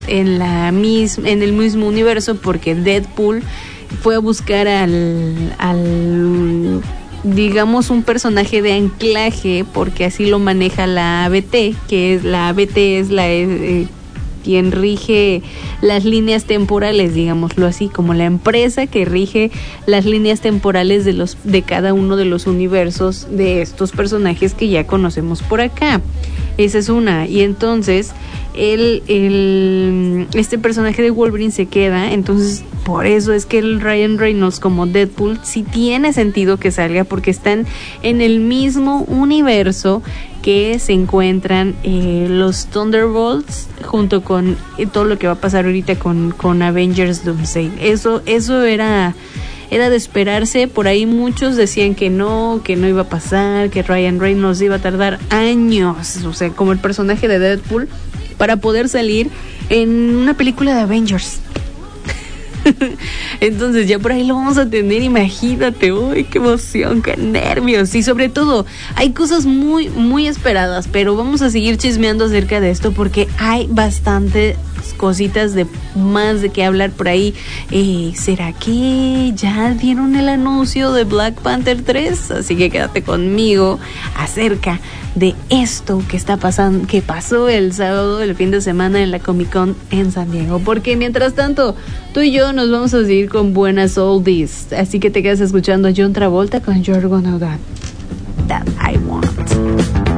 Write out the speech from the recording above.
en el mismo universo, porque Deadpool fue a buscar al digamos un personaje de anclaje, porque así lo maneja la ABT, que es la quien rige las líneas temporales, digámoslo así, como la empresa que rige las líneas temporales de cada uno de los universos de estos personajes que ya conocemos por acá. Esa es una. Y entonces este personaje de Wolverine se queda, entonces por eso es que el Ryan Reynolds como Deadpool sí tiene sentido que salga, porque están en el mismo universo que se encuentran los Thunderbolts, junto con todo lo que va a pasar ahorita con Avengers Doomsday. Eso era de esperarse. Por ahí muchos decían que no iba a pasar, que Ryan Reynolds iba a tardar años, o sea, como el personaje de Deadpool, para poder salir en una película de Avengers. Entonces ya por ahí lo vamos a tener, imagínate. Uy, qué emoción, qué nervios. Y sobre todo, hay cosas muy, muy esperadas, pero vamos a seguir chismeando acerca de esto, porque hay bastantes cositas de más de qué hablar por ahí. ¿Será que ya dieron el anuncio de Black Panther 3? Así que quédate conmigo acerca de esto que está pasando, que pasó el sábado, el fin de semana en la Comic Con en San Diego, porque mientras tanto tú y yo nos vamos a seguir con buenas oldies, así que te quedas escuchando a John Travolta con You're Gonna That I Want.